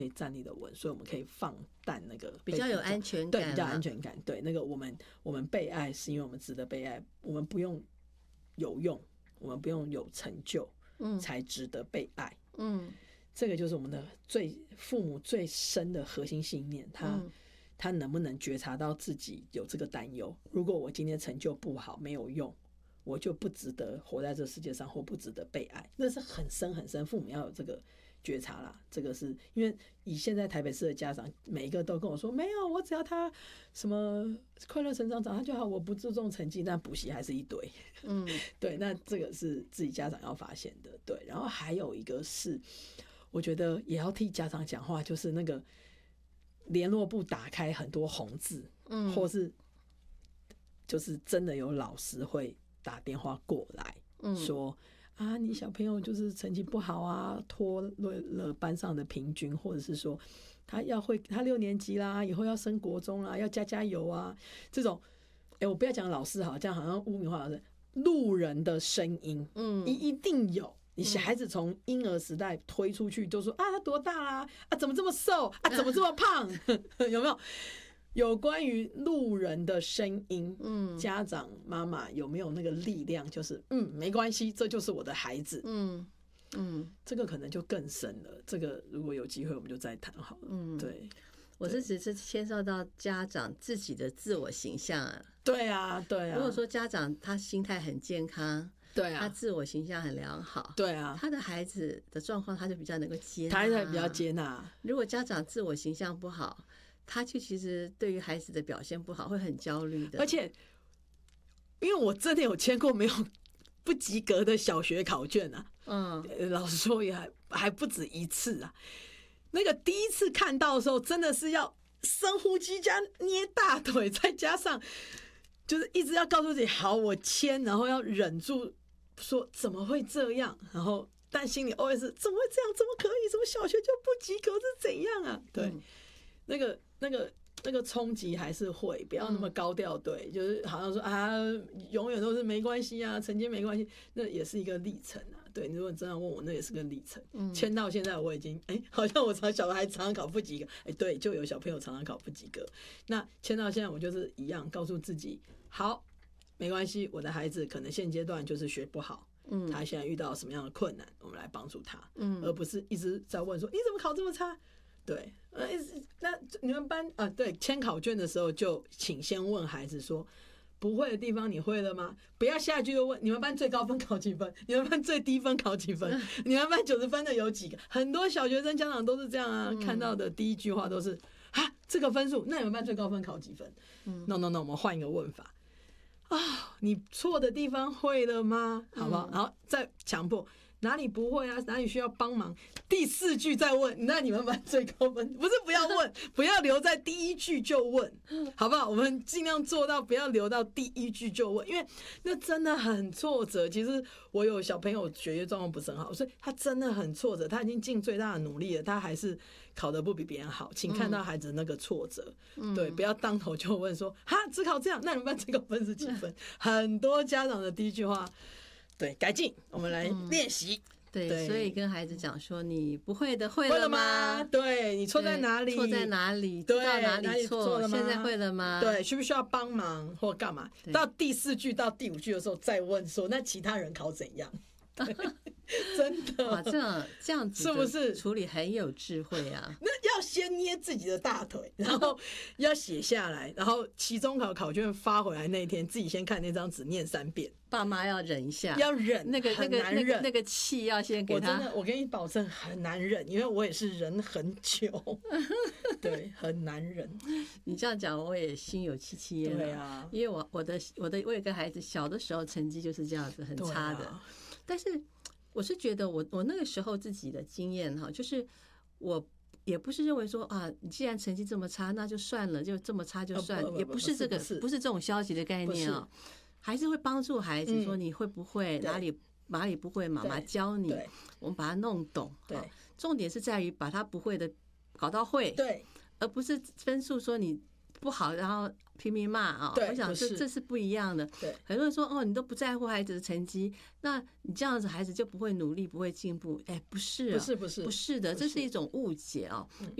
站立的稳，所以我们可以放淡那个比较有安全感， 对，比较安全感。对，那个我们被爱是因为我们值得被爱，我们不用有用，我们不用有成就，才值得被爱。这个就是我们的父母最深的核心信念，他能不能觉察到自己有这个担忧？如果我今天成就不好，没有用，我就不值得活在这世界上，或不值得被爱。那是很深很深，父母要有这个觉察啦。这个是因为以现在台北市的家长，每一个都跟我说，没有，我只要他什么快乐成长长大就好，我不注重成绩，但补习还是一堆。对，那这个是自己家长要发现的。对，然后还有一个是，我觉得也要替家长讲话，就是那个联络簿打开很多红字，或是就是真的有老师会打电话过来，说啊，你小朋友就是成绩不好啊，拖了班上的平均，或者是说他6年级啦，以后要升国中啦，要加油啊，这种，我不要讲老师好，这样好像污名化老师，路人的声音，一定有。你小孩子从婴儿时代推出去，就说啊，他多大啦？啊，怎么这么瘦？啊，怎么这么胖？有没有？有关于路人的声音，家长妈妈有没有那个力量？就是没关系，这就是我的孩子。这个可能就更深了。这个如果有机会，我们就再谈好了。对。 我是只是牵涉到家长自己的自我形象啊。 对啊，对啊。 如果说家长他心态很健康， 对啊， 他自我形象很良好， 对啊， 他的孩子的状况他就比较能够接纳， 他才比较接纳。如果家长自我形象不好，他就其实对于孩子的表现不好会很焦虑的。 而且，因为我真的有签过没有不及格的小学考卷啊，老实说也还不止一次啊。那个第一次看到的时候，真的是要深呼吸加捏大腿，再加上就是一直要告诉自己好，我签，然后要忍住说怎么会这样，然后但心里 OS 怎么会这样，怎么可以，怎么小学就不及格，是怎样啊？对，那个冲击还是会，不要那么高调，对，就是好像说啊，永远都是没关系啊，成绩没关系，那也是一个历程啊。对，如果你真的问我，那也是个历程。签到现在我已经好像我小孩常常考不及格，对，就有小朋友常常考不及格。那签到现在我就是一样，告诉自己好，没关系，我的孩子可能现阶段就是学不好。他现在遇到什么样的困难，我们来帮助他，而不是一直在问说你怎么考这么差。对，那你们班对，签考卷的时候就请先问孩子说，不会的地方你会了吗？不要下一句就问你们班最高分考几分，你们班最低分考几分，你们班90分的有几个？很多小学生家长都是这样啊，看到的第一句话都是啊，这个分数，那你们班最高分考几分？No， 我们换一个问法啊，你错的地方会了吗？好不好？然后再强迫。哪里不会啊？哪里需要帮忙？第4句再问，那你们班最高分不是不要问，不要留在第1句就问，好不好？我们尽量做到不要留到第1句就问，因为那真的很挫折。其实我有小朋友学业状况不是很好，所以他真的很挫折，他已经尽最大的努力了，他还是考得不比别人好。请看到孩子那个挫折，对，不要当头就问说哈，只考这样，那你们班最高分是几分？很多家长的第一句话。对，改进，我们来练习。 对，所以跟孩子讲说，你不会的会了吗？对，你错在哪里？ 错在哪里？知道哪里错了吗？现在会了吗？ 对，需不需要帮忙或干嘛？到第4句到第5句的时候再问说，那其他人考怎样？真的哇，这样子是不是处理很有智慧啊？ 那要先捏自己的大腿，然后要写下来，然后期中考卷发回来那一天，自己先看那张纸念3遍。 爸妈要忍一下， 要忍， 那个气要先给他。 我跟你保证很难忍，因为我也是忍很久，对，很难忍。 你这样讲，我也心有戚戚焉。 对啊， 因为我有个孩子，小的时候成绩就是这样子，很差的。但是我是觉得我那个时候自己的经验哈，就是我也不是认为说啊，你既然成绩这么差，那就算了，就这么差就算，也不是这个，不是这种消极的概念啊。还是会帮助孩子说你会不会哪里不会，妈妈教你，我们把它弄懂。对，重点是在于把他不会的搞到会，对，而不是分数说你不好，然后拼命骂啊。 对， 我想这是不一样的。 对， 很多人说哦，你都不在乎孩子的成绩，那你这样子孩子就不会努力，不会进步。哎，不是， 不是的，这是一种误解啊。